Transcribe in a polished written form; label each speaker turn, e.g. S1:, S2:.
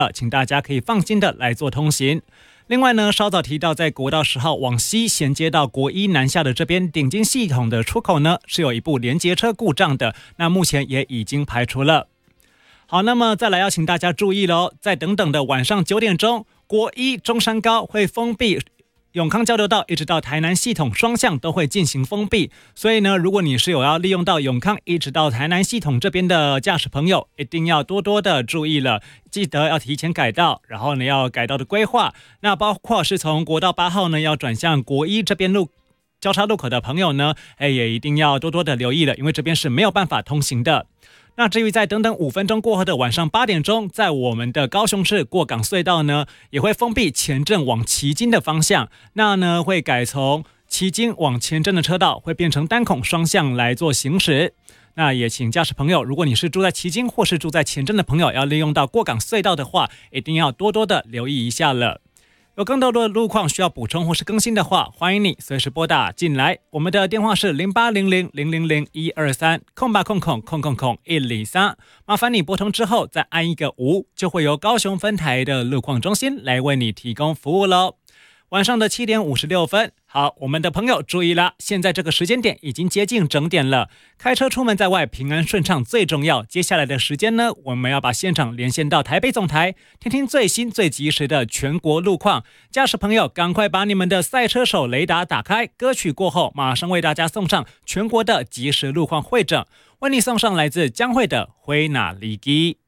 S1: 请大家可以放心的来做通行。另外呢，稍早提到在国道10号往西衔接到国一南下的这边顶金系统的出口呢，是有一部连接车故障的，那目前也已经排除了。好，那么再来要请大家注意咯，在等等的晚上9点钟，国一中山高会封闭永康交流道一直到台南系统双向都会进行封闭，所以呢，如果你是有要利用到永康一直到台南系统这边的驾驶朋友，一定要多多的注意了，记得要提前改道，然后呢要改道的规划，那包括是从国道8号呢要转向国一这边交叉路口的朋友呢，也一定要多多的留意了，因为这边是没有办法通行的。那至于在等等5分钟过后的晚上8点钟，在我们的高雄市过港隧道呢，也会封闭前镇往旗津的方向，那呢会改从旗津往前镇的车道会变成单孔双向来做行驶。那也请驾驶朋友，如果你是住在旗津或是住在前镇的朋友，要利用到过港隧道的话，一定要多多的留意一下了。有更多的路况需要补充或是更新的话，欢迎你随时拨打进来。我们的电话是0800000123空吧空123，麻烦你拨通之后再按一个5，就会由高雄分台的路况中心来为你提供服务咯。晚上的7点56分，好，我们的朋友注意啦，现在这个时间点已经接近整点了，开车出门在外平安顺畅最重要。接下来的时间呢，我们要把现场连线到台北总台，听听最新最及时的全国路况。驾驶朋友赶快把你们的赛车手雷达打开，歌曲过后马上为大家送上全国的即时路况汇整，为你送上来自江蕙的灰那里基。